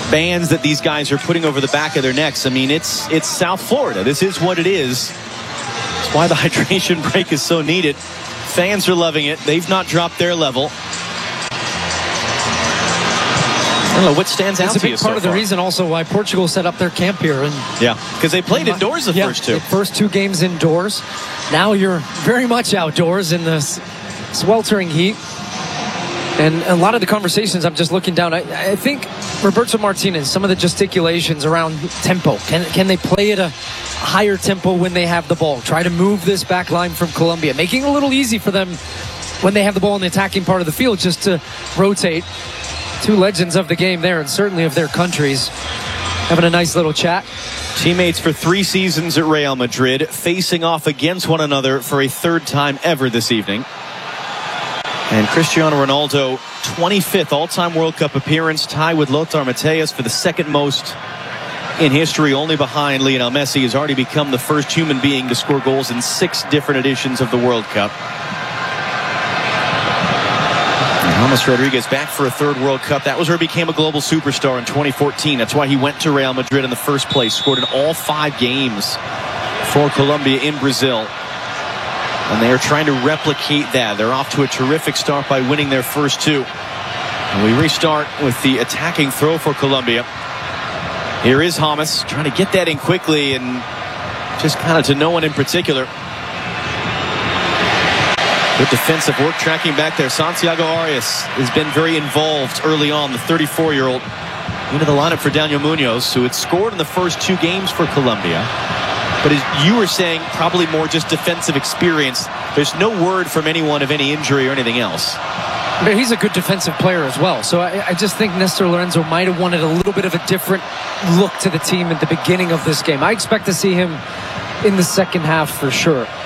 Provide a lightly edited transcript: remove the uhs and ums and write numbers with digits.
bands that these guys are putting over the back of their necks. I mean, it's South Florida. This is what it is. That's why the hydration break is so needed. Fans are loving it. They've not dropped their level. I don't know what stands out to you so far. It's a big part of the reason also why Portugal set up their camp here. And yeah, because they played indoors the first two. The first two games indoors. Now you're very much outdoors in this sweltering heat. And a lot of the conversations, I'm just looking down. I think Roberto Martinez, some of the gesticulations around tempo. Can they play at a higher tempo when they have the ball? Try to move this back line from Colombia, making it a little easy for them when they have the ball in the attacking part of the field just to rotate. Two legends of the game there, and certainly of their countries, having a nice little chat. Teammates for 3 seasons at Real Madrid, facing off against one another for a third time ever this evening. And Cristiano Ronaldo, 25th all-time World Cup appearance, tied with Lothar Matthäus for the second most in history, only behind Lionel Messi. Has already become the first human being to score goals in 6 different editions of the World Cup. James Rodriguez back for a third World Cup. That was where he became a global superstar in 2014. That's why he went to Real Madrid in the first place. Scored in all 5 games for Colombia in Brazil. And they are trying to replicate that. They're off to a terrific start by winning their first 2. And we restart with the attacking throw for Colombia. Here is James trying to get that in quickly and just kind of to no one in particular. Good defensive work tracking back there. Santiago Arias has been very involved early on, the 34-year-old. Into the lineup for Daniel Munoz, who had scored in the first 2 games for Colombia. But as you were saying, probably more just defensive experience. There's no word from anyone of any injury or anything else. But he's a good defensive player as well. So I just think Nestor Lorenzo might have wanted a little bit of a different look to the team at the beginning of this game. I expect to see him in the second half for sure.